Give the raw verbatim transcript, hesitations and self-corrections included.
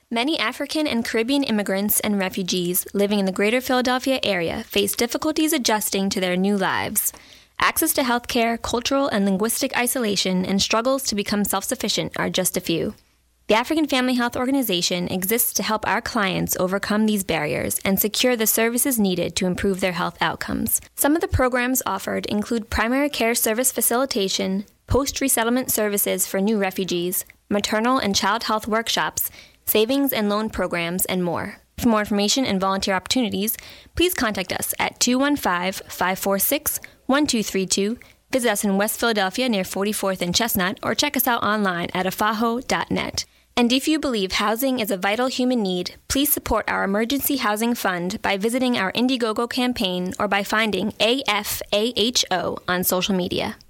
Many African and Caribbean immigrants and refugees living in the greater Philadelphia area face difficulties adjusting to their new lives. Access to healthcare, cultural and linguistic isolation, and struggles to become self-sufficient are just a few. The African Family Health Organization exists to help our clients overcome these barriers and secure the services needed to improve their health outcomes. Some of the programs offered include primary care service facilitation, post-resettlement services for new refugees, maternal and child health workshops, savings and loan programs, and more. For more information and volunteer opportunities, please contact us at two one five, five four six, one two three two, visit us in West Philadelphia near forty-fourth and Chestnut, or check us out online at afaho dot net. And if you believe housing is a vital human need, please support our Emergency Housing Fund by visiting our Indiegogo campaign or by finding A F A H O on social media.